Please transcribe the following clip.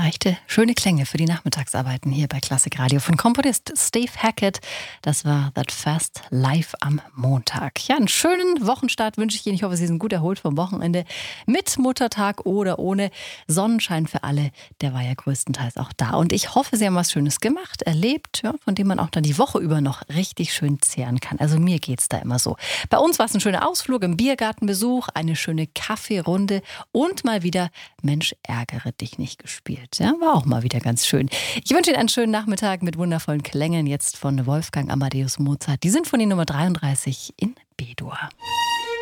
Leichte, schöne Klänge für die Nachmittagsarbeiten hier bei Klassik Radio von Komponist Steve Hackett. Das war That Fast live am Montag. Ja, einen schönen Wochenstart wünsche ich Ihnen. Ich hoffe, Sie sind gut erholt vom Wochenende. Mit Muttertag oder ohne. Sonnenschein für alle, der war ja größtenteils auch da. Und ich hoffe, Sie haben was Schönes gemacht, erlebt, ja, von dem man auch dann die Woche über noch richtig schön zehren kann. Also mir geht's da immer so. Bei uns war es ein schöner Ausflug, ein Biergartenbesuch, eine schöne Kaffeerunde und mal wieder Mensch, ärgere dich nicht gespielt. Ja, war auch mal wieder ganz schön. Ich wünsche Ihnen einen schönen Nachmittag mit wundervollen Klängen jetzt von Wolfgang Amadeus Mozart. Die Sinfonie Nummer 33 in B-Dur.